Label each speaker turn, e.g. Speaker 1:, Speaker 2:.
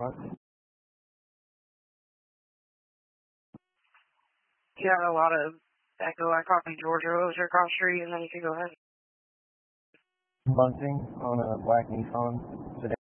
Speaker 1: front.
Speaker 2: You have a lot of echo. I copy Georgia Roser across the street, and then you can go ahead.
Speaker 1: Bunting on a black Nissan sedan.